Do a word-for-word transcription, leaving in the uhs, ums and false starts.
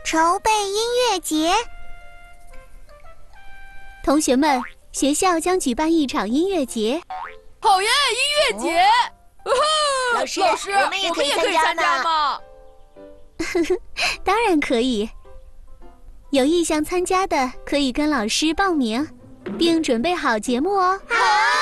筹备音乐节。 同学们，学校将举办一场音乐节。 好耶！音乐节！哦、 老师， 老师， 我们也可以参加加吗？ 当然可以。有意向参加的，可以跟老师报名，并准备好节目哦。 好。